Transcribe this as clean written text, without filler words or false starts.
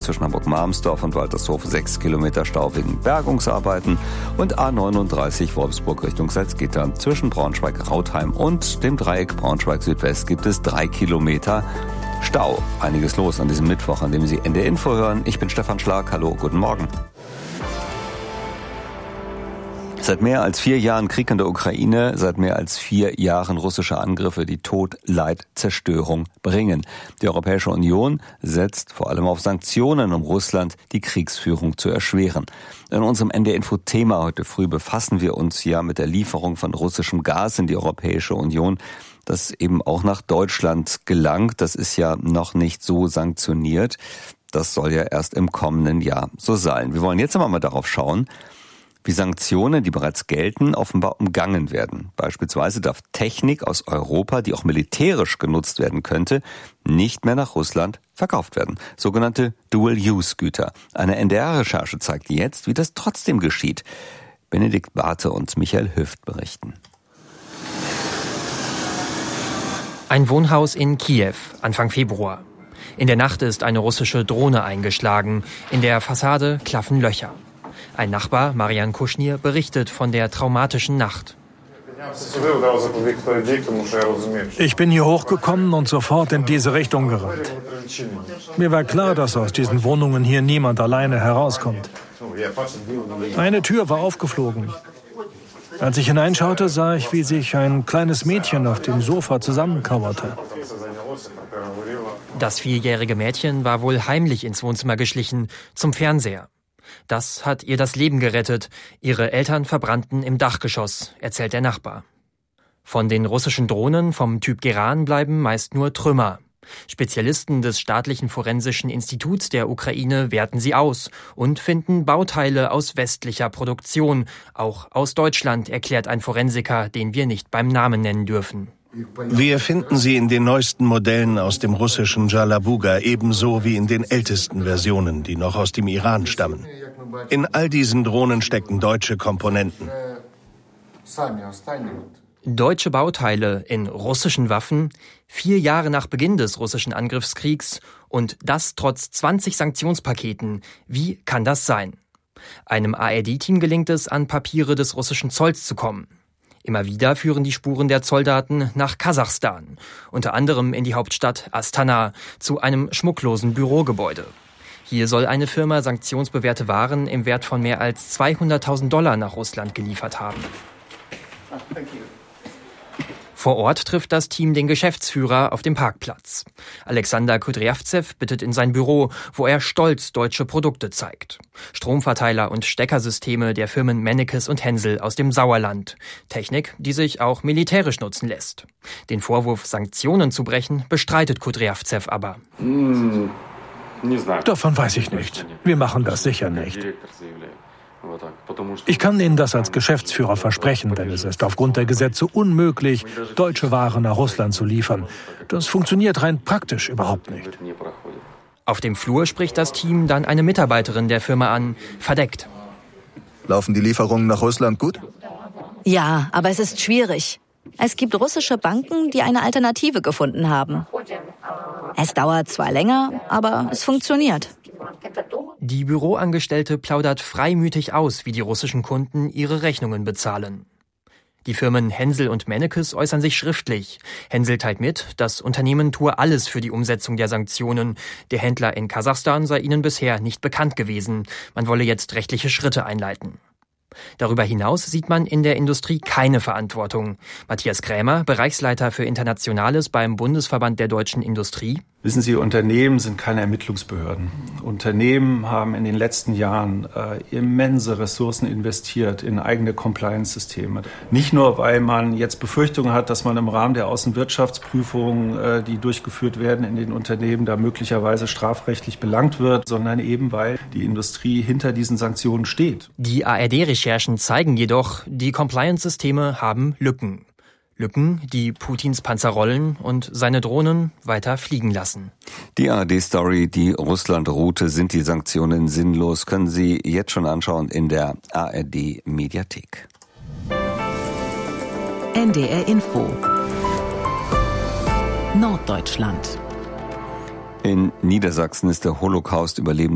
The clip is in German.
zwischen Hamburg-Marmsdorf und Waltershof 6 Kilometer Stau wegen Bergungsarbeiten und A39 Wolfsburg Richtung Salzgitter. Zwischen Braunschweig-Rautheim und dem Dreieck Braunschweig-Südwest gibt es 3 Kilometer Stau. Einiges los an diesem Mittwoch, an dem Sie NDR Info hören. Ich bin Stefan Schlag. Hallo, guten Morgen. Seit mehr als 4 Jahren Krieg in der Ukraine, seit mehr als 4 Jahren russische Angriffe, die Tod, Leid, Zerstörung bringen. Die Europäische Union setzt vor allem auf Sanktionen, um Russland die Kriegsführung zu erschweren. In unserem NDR-Info-Thema heute früh befassen wir uns ja mit der Lieferung von russischem Gas in die Europäische Union, das eben auch nach Deutschland gelangt. Das ist ja noch nicht so sanktioniert. Das soll ja erst im kommenden Jahr so sein. Wir wollen jetzt aber mal darauf schauen, wie Sanktionen, die bereits gelten, offenbar umgangen werden. Beispielsweise darf Technik aus Europa, die auch militärisch genutzt werden könnte, nicht mehr nach Russland verkauft werden. Sogenannte Dual-Use-Güter. Eine NDR-Recherche zeigt jetzt, wie das trotzdem geschieht. Benedikt Barthe und Michael Hüft berichten. Ein Wohnhaus in Kiew, Anfang Februar. In der Nacht ist eine russische Drohne eingeschlagen. In der Fassade klaffen Löcher. Ein Nachbar, Marian Kuschnir, berichtet von der traumatischen Nacht. Ich bin hier hochgekommen und sofort in diese Richtung gerannt. Mir war klar, dass aus diesen Wohnungen hier niemand alleine herauskommt. Eine Tür war aufgeflogen. Als ich hineinschaute, sah ich, wie sich ein kleines Mädchen auf dem Sofa zusammenkauerte. Das 4-jährige Mädchen war wohl heimlich ins Wohnzimmer geschlichen, zum Fernseher. Das hat ihr das Leben gerettet. Ihre Eltern verbrannten im Dachgeschoss, erzählt der Nachbar. Von den russischen Drohnen vom Typ Geran bleiben meist nur Trümmer. Spezialisten des Staatlichen Forensischen Instituts der Ukraine werten sie aus und finden Bauteile aus westlicher Produktion, auch aus Deutschland, erklärt ein Forensiker, den wir nicht beim Namen nennen dürfen. Wir finden sie in den neuesten Modellen aus dem russischen Jalabuga, ebenso wie in den ältesten Versionen, die noch aus dem Iran stammen. In all diesen Drohnen stecken deutsche Komponenten. Deutsche Bauteile in russischen Waffen, 4 Jahre nach Beginn des russischen Angriffskriegs und das trotz 20 Sanktionspaketen. Wie kann das sein? Einem ARD-Team gelingt es, an Papiere des russischen Zolls zu kommen. Immer wieder führen die Spuren der Zolldaten nach Kasachstan, unter anderem in die Hauptstadt Astana, zu einem schmucklosen Bürogebäude. Hier soll eine Firma sanktionsbewährte Waren im Wert von mehr als $200.000 nach Russland geliefert haben. Vor Ort trifft das Team den Geschäftsführer auf dem Parkplatz. Alexander Kudryavtsev bittet in sein Büro, wo er stolz deutsche Produkte zeigt. Stromverteiler und Steckersysteme der Firmen Mennekes und Hensel aus dem Sauerland. Technik, die sich auch militärisch nutzen lässt. Den Vorwurf, Sanktionen zu brechen, bestreitet Kudryavtsev aber. Davon weiß ich nicht. Wir machen das sicher nicht. Ich kann Ihnen das als Geschäftsführer versprechen, denn es ist aufgrund der Gesetze unmöglich, deutsche Waren nach Russland zu liefern. Das funktioniert rein praktisch überhaupt nicht. Auf dem Flur spricht das Team dann eine Mitarbeiterin der Firma an, verdeckt. Laufen die Lieferungen nach Russland gut? Ja, aber es ist schwierig. Es gibt russische Banken, die eine Alternative gefunden haben. Es dauert zwar länger, aber es funktioniert. Die Büroangestellte plaudert freimütig aus, wie die russischen Kunden ihre Rechnungen bezahlen. Die Firmen Hensel und Mennekes äußern sich schriftlich. Hensel teilt mit, das Unternehmen tue alles für die Umsetzung der Sanktionen. Der Händler in Kasachstan sei ihnen bisher nicht bekannt gewesen. Man wolle jetzt rechtliche Schritte einleiten. Darüber hinaus sieht man in der Industrie keine Verantwortung. Matthias Krämer, Bereichsleiter für Internationales beim Bundesverband der deutschen Industrie. Wissen Sie, Unternehmen sind keine Ermittlungsbehörden. Unternehmen haben in den letzten Jahren immense Ressourcen investiert in eigene Compliance-Systeme. Nicht nur, weil man jetzt Befürchtungen hat, dass man im Rahmen der Außenwirtschaftsprüfungen, die durchgeführt werden in den Unternehmen, da möglicherweise strafrechtlich belangt wird, sondern eben, weil die Industrie hinter diesen Sanktionen steht. Die ARD-Recherchen zeigen jedoch, die Compliance-Systeme haben Lücken. Lücken, die Putins Panzer rollen und seine Drohnen weiter fliegen lassen. Die ARD-Story, die Russland-Route, sind die Sanktionen sinnlos, können Sie jetzt schon anschauen in der ARD-Mediathek. NDR Info Norddeutschland. In Niedersachsen ist der Holocaust-Überlebende